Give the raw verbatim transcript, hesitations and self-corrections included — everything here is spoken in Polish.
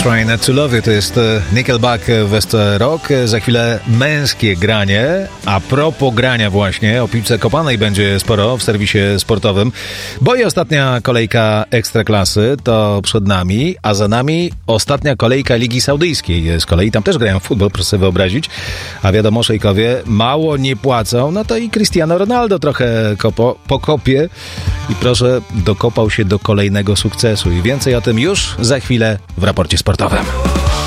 Trying Not to Love You, to jest Nickelback w wersji rock. Za chwilę męskie granie. A propos grania właśnie, o piłce kopanej będzie sporo w serwisie sportowym, bo i ostatnia kolejka Ekstraklasy to przed nami, a za nami ostatnia kolejka Ligi Saudyjskiej. Z kolei tam też grają w futbol, proszę sobie wyobrazić. A wiadomo, szejkowie mało nie płacą, no to i Cristiano Ronaldo trochę kopo, pokopie i proszę, dokopał się do kolejnego sukcesu. I więcej o tym już za chwilę w raporcie sportowym.